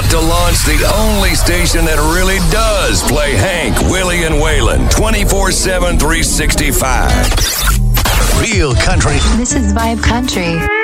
about to launch the only station that really does play Hank, Willie, and Waylon 24/7, 365. Real country. This is Vibe Country.